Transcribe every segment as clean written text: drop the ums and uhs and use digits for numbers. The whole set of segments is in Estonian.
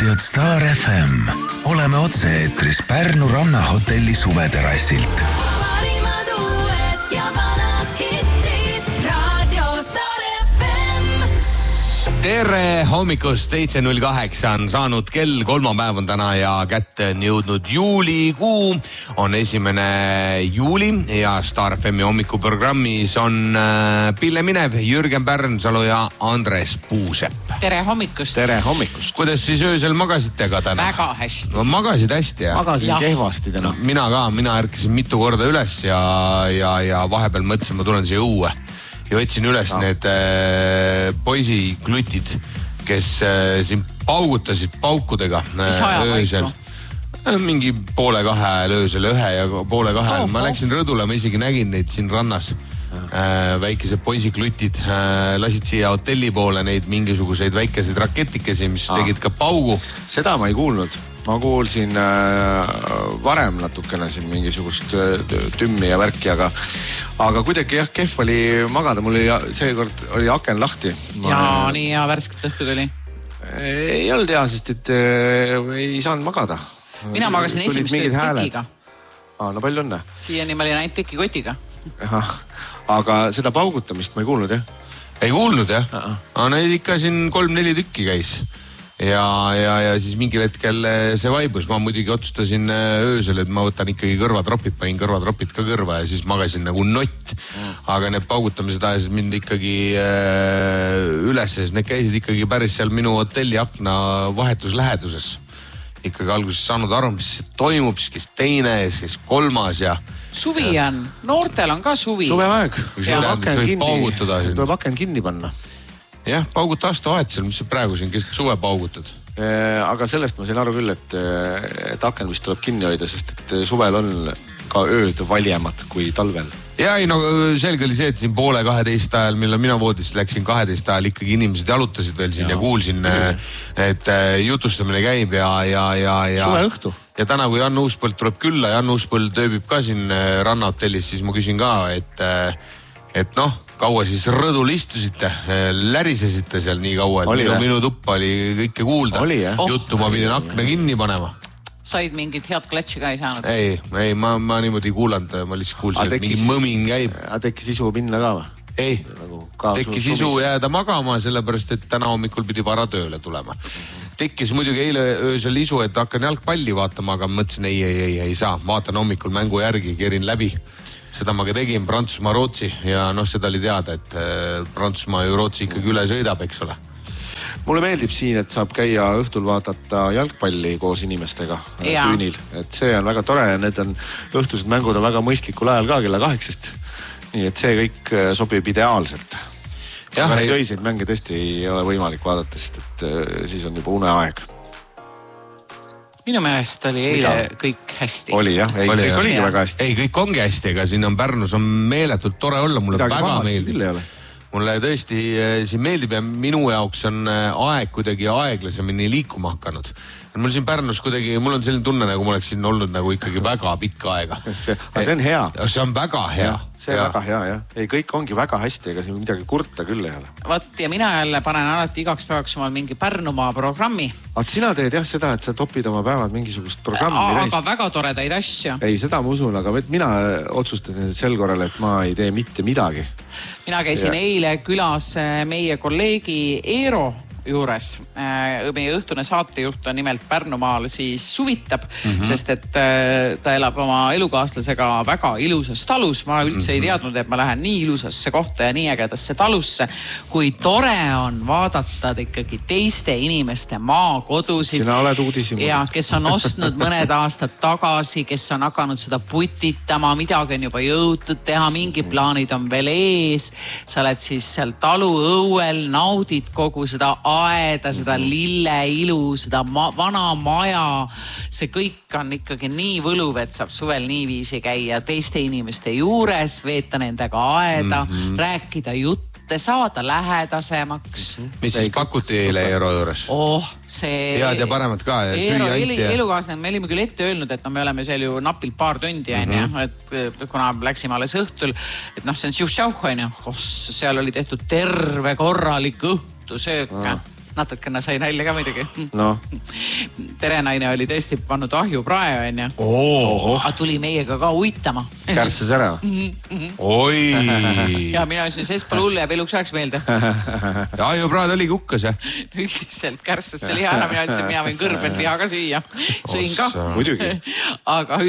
kuulad Star FM. Oleme otse-eetris Pärnu rannahotelli suveterassilt. Parimad uued ja vanad hittid Radio Star FM. Tere hommikust, 7.08 on saanud kell, kolmapäev on täna ja kätte on jõudnud juulikuu. On 1. juuli ja Star FMi hommikuprogrammis on Pille Minev, Jürgen Pärnsalu ja Andres Puusepp. Tere hommikust. Tere hommikust. Kuidas siis öösel magasite ka täna? Väga hästi. No, magasid hästi, jah? Magasin kehvasti täna. Mina ärkasin mitu korda üles ja vahepeal mõtlesin, ma tulen siia õue. Ja võtsin üles need poisi klutid, kes siin paugutasid paukudega öösel. Mingi 1:30 öösel, 1:30. Ma läksin rõdule, ma isegi nägin neid siin rannas. Väikesed poisiklutid lasid siia hotelli poole neid mingisuguseid väikeseid raketikesi, mis tegid ka paugu. Seda ma ei kuulnud. Ma kuulsin varem natukene siin mingisugust tümmi ja värki, aga kuidagi jah, kehv oli magada. Mul seekord oli aken lahti. Ja nii hea värsket õhtu tuli. Ei olnud hea, sest et ei saanud magada. Mina magasin esimest tekiga. No palju õnne. Siiani ma olin ainult tekikotiga. Aga seda paugutamist ma ei kuulnud, jah? Ei kuulnud, jah? Neid ikka siin 3-4 tükki käis. Ja siis mingil hetkel see vaibus. Ma muidugi otsustasin öösel, et ma võtan ikkagi kõrvatropid, panin kõrvatropid ka kõrva ja siis magasin nagu nott. Aga need paugutamised ajasid mind ikkagi üles, sest need käisid ikkagi päris seal minu hotelli akna vahetusläheduses. Ikkagi alguses saanud aru, mis toimub, siis kes teine, kes kolmas ja... Suvi on, noortel on ka suvi. Suveaeg. Tuleb aken kinni panna. Jah, pauguta aastavahetusel, mis sa praegu siin kesk suve paugutad? Aga sellest ma sain aru küll, et aken vist tuleb kinni hoida, sest et suvel on ka ööd valjemad kui talvel. Ja ei, no selge oli see, et siin 1:30 ajal, millal mina voodist läksin 12 ajal, ikkagi inimesed jalutasid veel siin ja kuulsin, et jutustamine käib ja suve õhtu. Ja täna, kui Jan Uuspõld tuleb külla, Jan Uuspõld ööbib ka siin rannahotellis, siis ma küsin ka, et noh, kaua siis rõdul istusite, lärisesite seal nii kaua, et minu tuppa oli kõike kuulda. Juttu ma pidin akna kinni panema. Said mingit head klatši ka ei saanud? Ei, ma niimoodi ei kuulanud, ma lihtsalt kuulsin, et mingi mõmin käib. Tekkis isu minna ka või? Ei, tekkis isu jääda magama, sellepärast, et täna hommikul pidi vara tööle tulema. Tekkis muidugi eile öösel isu, et hakkan jalgpalli vaatama, aga mõtlesin, ei saa. Vaatan hommikul mängu järgi, kerin läbi. Seda ma ka tegin, Prantsusmaa-Rootsi ja seda oli teada, et Prantsusmaa ja Rootsi ikkagi üle sõidab, eks ole. Mulle meeldib siin, et saab käia õhtul vaadata jalgpalli koos inimestega tüünil. Et see on väga tore ja need on õhtused mängud on väga mõistlikul ajal ka kella 8. Nii et see kõik sobib ideaalselt. Aga neid öiseid mänge tõesti ei ole võimalik vaadata, sest et siis on juba uneaeg. Minu meelest oli eile kõik hästi. Oli jah, kõik oligi väga hästi. Ei, kõik ongi hästi, aga siin on Pärnus on meeletult tore olla, mulle väga meeldib. Mulle tõesti siin meeldib ja minu jaoks on aeg kuidagi aeglasemini liikuma hakanud. Mul siin Pärnus kuidagi, mul on selline tunne, nagu ma oleks siin olnud nagu ikkagi väga pikka aega. See on hea. See on väga hea. See on väga hea, jah. Ei, kõik ongi väga hästi, ega siin midagi kurta küll ei ole. Vat ja mina jälle panen alati igaks päevaks omal mingi Pärnumaa programmi. Sina teed jah seda, et sa topid oma päevad mingisugust programmi. Aga väga toredaid asju. Ei, seda ma usun, aga mina otsustasin sel korral, et ma ei tee mitte midagi. Mina käisin eile külas meie kolleegi Eero juures. Meie õhtune saatejuht on nimelt Pärnumaal siis suvitab, sest et ta elab oma elukaaslasega väga ilusas talus. Ma üldse ei teadnud, et ma lähen nii ilusasse kohta ja nii ägedasse talusse. Kui tore on vaadata ikkagi teiste inimeste maakodusid. Sina oled uudisima. Ja kes on ostnud mõned aastad tagasi, kes on hakanud seda putitama, midagi on juba jõutud teha, mingi plaanid on veel ees. Sa oled siis seal talu õuel, naudid kogu seda aeda, seda lille ilu, seda vana maja. See kõik on ikkagi nii võluv, et saab suvel niiviisi käia teiste inimeste juures, veeta nendega aeda, rääkida jutte, saada lähedasemaks. Mis siis pakuti eile Eero juures? See... Head ja paremat ka. Eero elukaasne, me olime küll ette öelnud, et me oleme seal ju napilt paar tundi, et kuna läksime alles õhtul, et see on siuh-sjauh, seal oli tehtud terve korralik õhtusöök. natukene sai nalja ka muidugi. No. Terenaine oli tõesti pannud ahjuprae, on ju. Aga tuli meiega ka uitama. Kärsses ära. Oi. Ja mina ütlesin, see pole hull jääb eluks ajaks meelde. Ja ahjupraad oli kukkas, jah? Üldiselt kärsses see liha ära. Mina ütlesin, mina võin kõrbent liha ka süüa. Sõin ka. Muidugi. Aga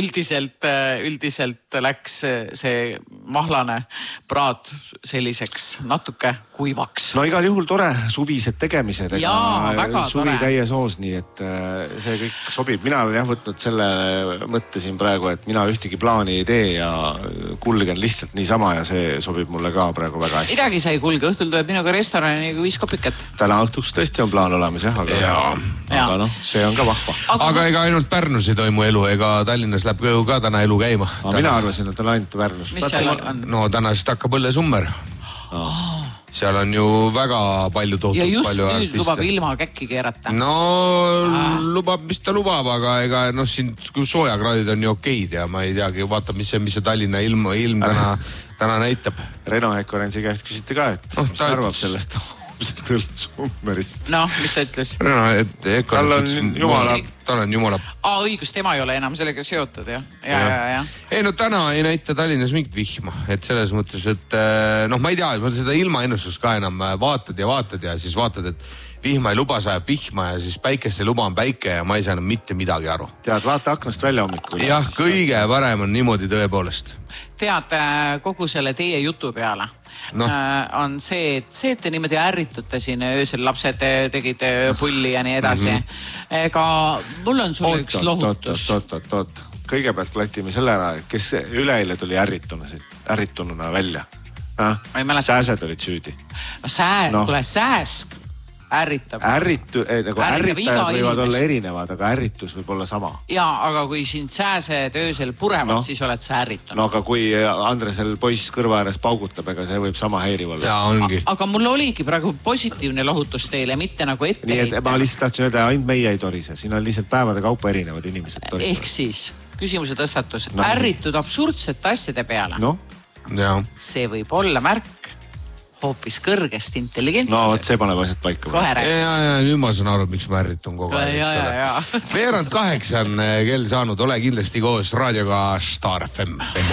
üldiselt läks see mahlane praad selliseks natuke kuivaks. No igal juhul tore suvised tegemised. Jaa, väga suvi tore. täies hoos, nii et see kõik sobib. Mina olen jah võtnud selle mõtte siin praegu, et mina ühtegi plaani ei tee ja kulgen lihtsalt niisama ja see sobib mulle ka praegu väga hästi. Midagi sai kulge, õhtul tuleb minuga restorani 5 kopikat. Täna õhtuks tõesti on plaan olemas, jah, aga noh, see on ka vahva. Aga ega ainult Pärnus ei toimu elu, ega Tallinnas läheb ka täna elu käima. Mina arvasin, et on ainult Pärnus. Mis seal on? No tänasest hakkab õllesummer. Seal on ju väga palju tohutult palju artiste. Ja just nüüd lubab ilma käkki keerata. No lubab, mis ta lubab, aga ega noh, siin soojakraadid on ju okeid ja ma ei teagi, vaata, mis see Tallinna ilm täna näitab. Reno Ekorensi käest küsiti ka, et mis ta arvab sellest õllesummerist. Noh, mis ta ütles? Reno, et tal on jumala... õigus, tema ei ole enam sellega seotud, jah. Ja. Ei, no täna ei näita Tallinnas mingit vihma, et selles mõttes, et noh, ma ei tea, ma seda ilmaennustust ka enam vaatad ja siis vaatad, et vihma ei luba, sajab vihma ja siis päikest ei luba on päike ja ma ei saa enam mitte midagi aru. Tead, vaata aknast välja hommikul. Jah, kõige parem on niimoodi tõepoolest. Tead, kogu selle teie jutu peale on see, et te niimoodi ärritute siin öösel, lapsed tegid pulli ja nii edasi. Ega mul on sulle üks lohutus. Oot. Kõigepealt klatime selle ära, kes üleeile tuli ärritununa välja. Sääsed olid süüdi. Tule sääsk. Ärritab. Ärritajad võivad olla erinevad, aga ärritus võib olla sama. Jaa, aga kui sind sääsed öösel purevad, siis oled sa ärritunud. No aga kui Andresel poiss kõrva ääres paugutab, ega see võib sama häiriv olla. Jaa, ongi. Aga mul oligi praegu positiivne lohutus teile, mitte nagu ette heita. Nii et ma lihtsalt tahtsin öelda, ainult meie ei torise. Siin on lihtsalt päevade kaupa erinevad inimesed torised. Ehk siis küsimuse tõstatus. Ärritud absurdsete asjade peale. See võib olla märk hoopis kõrgest intelligentsusest. No, see paneb asjad paika. Ja, nüüd ma saan aru, miks ma ärritun kogu aeg. Veerand 8 on kell saanud, ole kindlasti koos raadioga Star FM.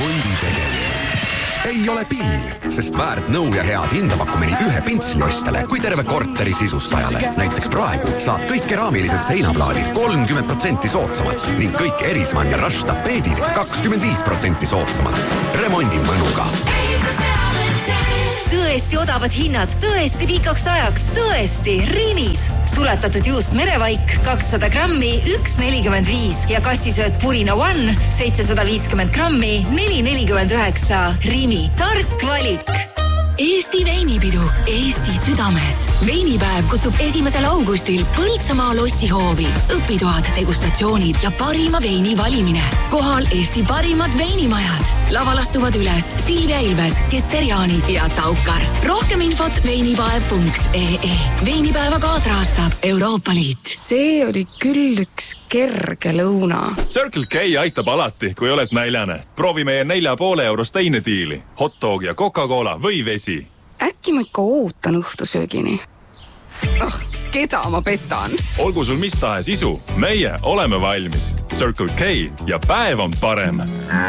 Ei ole piin, sest väärt nõu ja head hindapakkumine ühe pintsliostele kui terve korteri sisustajale. Näiteks praegu saab kõik keraamilised seinaplaadid 30% soodsamalt ning kõik Erismann ja Rush tapeedid 25% soodsamalt. Remondi mõnuga. Tõesti odavad hinnad, tõesti pikaks ajaks, tõesti Rimis. Suletatud juust merevaik 200 grammi 1,45 ja kassisööt Purina One 750 grammi 4,49. Rimi, tark valik. Eesti veinipidu Eesti südames. Veinipäev kutsub 1. augustil Põltsamaa lossihoovi. Õpitoad, degustatsioonid ja parima veini valimine. Kohal Eesti parimad veinimajad. Laval astuvad üles Silvia Ilves, Keterjani ja Taukar. Rohkem infot veinipäev.ee. Veinipäeva kaasrahastab Euroopa Liit. See oli küll üks kerge lõuna. Circle K aitab alati, kui oled näljane. Proovi meie 4,5 € teine diili. Hot dog ja Coca-Cola või vesi. Äkki ma ikka ootan õhtusöögini? Keda ma petan? Olgu sul mis tahes isu, meie oleme valmis. Circle K ja päev on parem.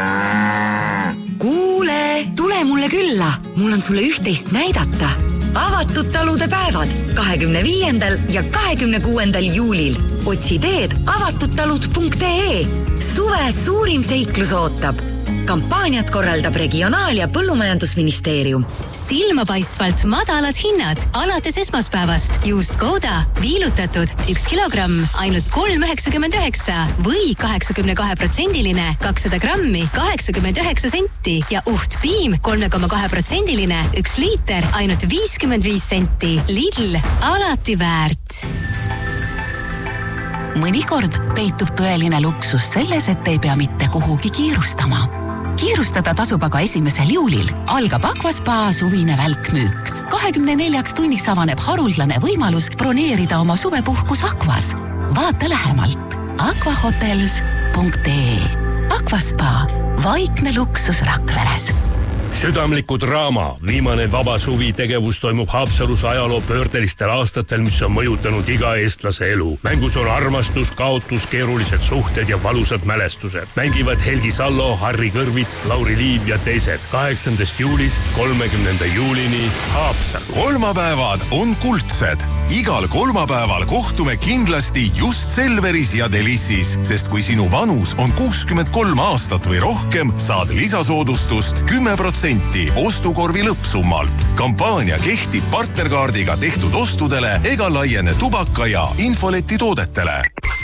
Kuule, tule mulle külla. Mul on sulle üht-teist näidata. Avatud talude päevad 25. ja 26. juulil. Otsi teed avatudtalud.ee. Suve suurim seiklus ootab. Kampaaniat korraldab Regionaal- ja Põllumajandusministeerium. Silmapaistvalt madalad hinnad alates esmaspäevast. Juust Gouda, viilutatud 1 kilogramm, ainult 3,99 või 82% 200 grammi 89 senti ja uht piim 3,2% 1 liiter, ainult 55 senti. Lidl, alati väärt. Mõnikord peitub tõeline luksus selles, et ei pea mitte kuhugi kiirustama. Kiirustada tasub aga 1. juulil. Algab Aquaspa suvine välkmüük. 24 tunniks avaneb haruldane võimalus broneerida oma suvepuhkus Aquas. Vaata lähemalt aquahotels.ee. Aquaspa, vaikne luksus Rakveres. südamliku draama Viimane vaba suvi tegevus toimub Haapsalus ajaloo pöördelistel aastatel, mis on mõjutanud iga eestlase elu. Mängus on armastus, kaotus, keerulised suhted ja valusad mälestused. Mängivad Helgi Sallo, Harri Kõrvits, Lauri Liiv ja teised. 8. juulist 30. juulini Haapsalu. Kolmapäevad on kuldsed. Igal kolmapäeval kohtume kindlasti just Selveris ja Delissis, sest kui sinu vanus on 63 aastat või rohkem, saad lisasoodustust 10% ostukorvi lõppsummalt. Kampaania kehtib partnerkaardiga tehtud ostudele ega laiene tubaka ja infoleti toodetele.